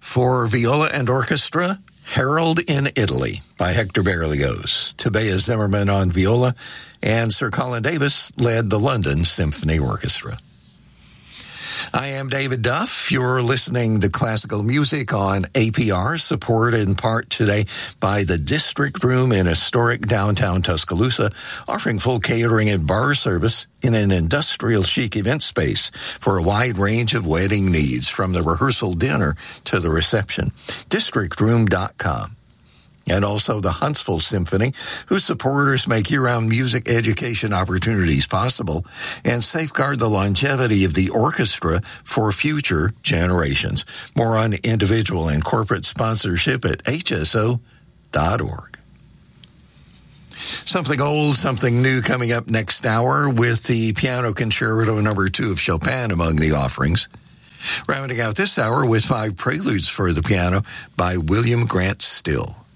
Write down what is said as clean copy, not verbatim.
For viola and orchestra, Harold in Italy by Hector Berlioz. Tabea Zimmerman on viola, and Sir Colin Davis led the London Symphony Orchestra. I am David Duff. You're listening to classical music on APR, supported in part today by the District Room in historic downtown Tuscaloosa, offering full catering and bar service in an industrial chic event space for a wide range of wedding needs, from the rehearsal dinner to the reception. DistrictRoom.com. And also the Huntsville Symphony, whose supporters make year-round music education opportunities possible and safeguard the longevity of the orchestra for future generations. More on individual and corporate sponsorship at hso.org. Something old, something new coming up next hour with the Piano Concerto No. 2 of Chopin among the offerings. Rounding out this hour with 5 preludes for the piano by William Grant Still.